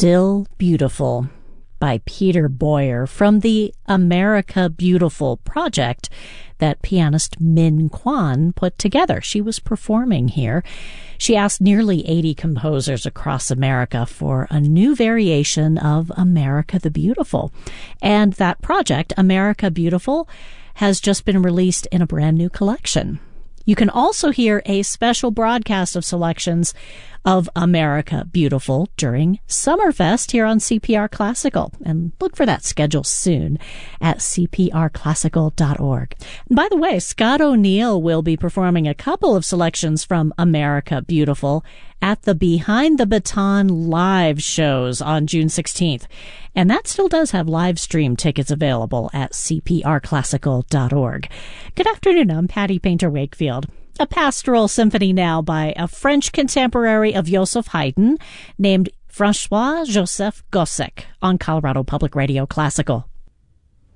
Still Beautiful by Peter Boyer from the America Beautiful project that pianist Min Kwan put together. She was performing here. She asked nearly 80 composers across America for a new variation of America the Beautiful. And that project, America Beautiful, has just been released in a brand new collection. You can also hear a special broadcast of selections of America Beautiful during Summerfest here on CPR Classical. And look for that schedule soon at cprclassical.org. And by the way, Scott O'Neill will be performing a couple of selections from America Beautiful at the Behind the Baton live shows on June 16th. And that still does have live stream tickets available at cprclassical.org. Good afternoon, I'm Patty Painter-Wakefield. A pastoral symphony now by a French contemporary of Joseph Haydn named François-Joseph Gossec on Colorado Public Radio Classical.